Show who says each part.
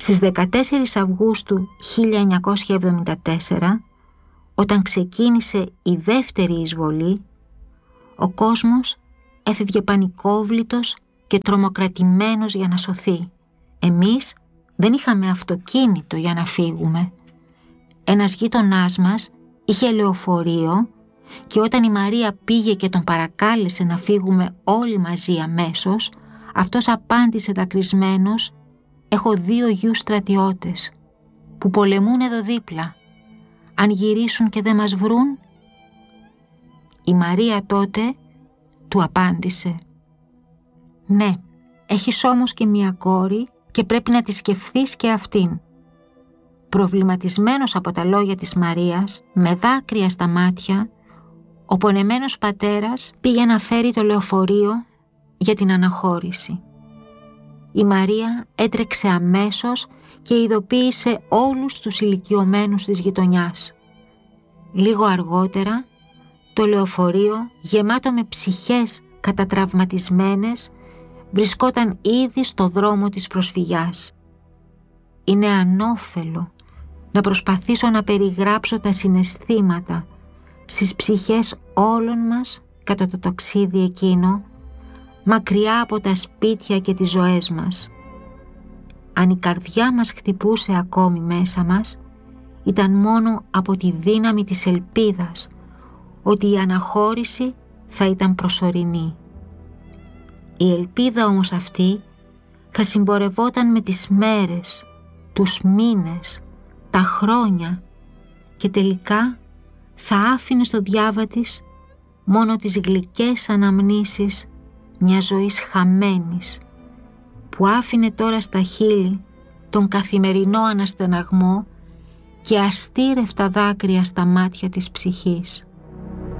Speaker 1: Στις 14 Αυγούστου 1974, όταν ξεκίνησε η δεύτερη εισβολή, ο κόσμος έφευγε πανικόβλητος και τρομοκρατημένος για να σωθεί. Εμείς δεν είχαμε αυτοκίνητο για να φύγουμε. Ένας γείτονάς μας είχε λεωφορείο και όταν η Μαρία πήγε και τον παρακάλεσε να φύγουμε όλοι μαζί αμέσως, αυτός απάντησε δακρυσμένος: «Έχω 2 γιους στρατιώτες που πολεμούν εδώ δίπλα. Αν γυρίσουν και δεν μας βρουν?» Η Μαρία τότε του απάντησε: «Ναι, έχεις όμως και μια κόρη και πρέπει να τη σκεφτείς και αυτήν». Προβληματισμένος από τα λόγια της Μαρίας, με δάκρυα στα μάτια, ο πονεμένος πατέρας πήγε να φέρει το λεωφορείο για την αναχώρηση. Η Μαρία έτρεξε αμέσως και ειδοποίησε όλους τους ηλικιωμένους της γειτονιάς. Λίγο αργότερα, το λεωφορείο, γεμάτο με ψυχές κατατραυματισμένες, βρισκόταν ήδη στο δρόμο της προσφυγιάς. Είναι ανώφελο να προσπαθήσω να περιγράψω τα συναισθήματα στις ψυχές όλων μας κατά το ταξίδι εκείνο, μακριά από τα σπίτια και τις ζωές μας. Αν η καρδιά μας χτυπούσε ακόμη μέσα μας, ήταν μόνο από τη δύναμη της ελπίδας ότι η αναχώρηση θα ήταν προσωρινή. Η ελπίδα όμως αυτή θα συμπορευόταν με τις μέρες, τους μήνες, τα χρόνια και τελικά θα άφηνε στο διάβα της μόνο τις γλυκές αναμνήσεις μιας ζωής χαμένης, που άφηνε τώρα στα χείλη τον καθημερινό αναστεναγμό και αστήρευτα δάκρυα στα μάτια της ψυχής.